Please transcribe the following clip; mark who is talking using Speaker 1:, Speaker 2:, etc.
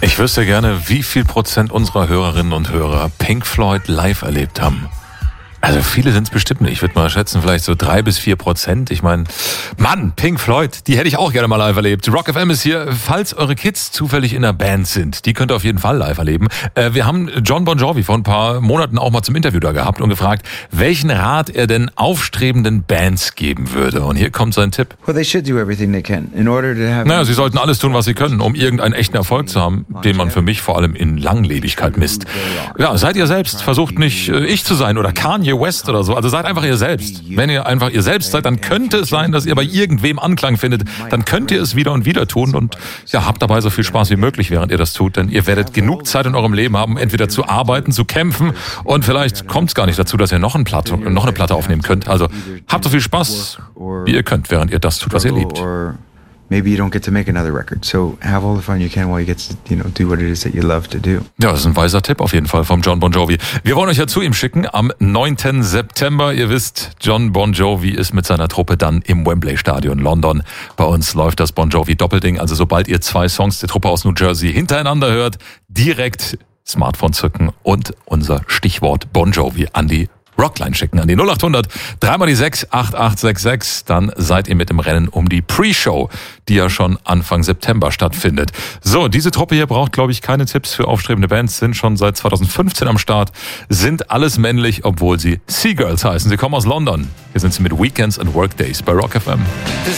Speaker 1: Ich wüsste gerne, wie viel Prozent unserer Hörerinnen und Hörer Pink Floyd live erlebt haben. Also viele sind es bestimmt nicht. Ich würde mal schätzen, vielleicht so 3-4%. Ich meine, Mann, Pink Floyd, die hätte ich auch gerne mal live erlebt. Rock FM ist hier, falls eure Kids zufällig in einer Band sind. Die könnt ihr auf jeden Fall live erleben. Wir haben Jon Bon Jovi vor ein paar Monaten auch mal zum Interview da gehabt und gefragt, welchen Rat er denn aufstrebenden Bands geben würde. Und hier kommt sein Tipp.
Speaker 2: Well, they should do everything they can in order to have.
Speaker 1: Naja, sie sollten alles tun, was sie können, um irgendeinen echten Erfolg zu haben, den man für mich vor allem in Langlebigkeit misst. Ja, seid ihr selbst. Versucht nicht ich zu sein oder Kanye West oder so. Also seid einfach ihr selbst. Wenn ihr einfach ihr selbst seid, dann könnte es sein, dass ihr bei irgendwem Anklang findet. Dann könnt ihr es wieder und wieder tun und ja, habt dabei so viel Spaß wie möglich, während ihr das tut. Denn ihr werdet genug Zeit in eurem Leben haben, entweder zu arbeiten, zu kämpfen und vielleicht kommt es gar nicht dazu, dass ihr noch eine Platte aufnehmen könnt. Also habt so viel Spaß, wie ihr könnt, während ihr das tut, was ihr liebt.
Speaker 2: Maybe you don't get to make another record. So have all the fun you can while you get to, do what it is that you love to do.
Speaker 1: Ja, das ist ein weiser Tipp auf jeden Fall vom Jon Bon Jovi. Wir wollen euch ja zu ihm schicken am 9. September. Ihr wisst, Jon Bon Jovi ist mit seiner Truppe dann im Wembley Stadion London. Bei uns läuft das Bon Jovi Doppelding. Also sobald ihr 2 Songs der Truppe aus New Jersey hintereinander hört, direkt Smartphone zücken und unser Stichwort Bon Jovi an die Rockline schicken an die 0800 3x6 8866. Dann seid ihr mit im Rennen um die Pre-Show, die ja schon Anfang September stattfindet. So, diese Truppe hier braucht, glaube ich, keine Tipps für aufstrebende Bands, sind schon seit 2015 am Start, sind alles männlich, obwohl sie Seagirls heißen. Sie kommen aus London. Hier sind sie mit Weekends and Workdays bei Rock FM.